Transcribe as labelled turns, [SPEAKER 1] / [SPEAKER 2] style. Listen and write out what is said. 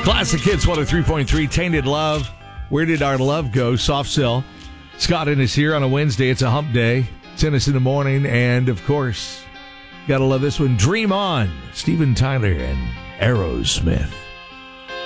[SPEAKER 1] Classic Hits 103.3, Tainted Love. Where did our love go? Soft Cell. Scott in is here on a Wednesday. It's a hump day. 10 us in the morning. And, of course, gotta love this one. Dream On. Steven Tyler and Aerosmith.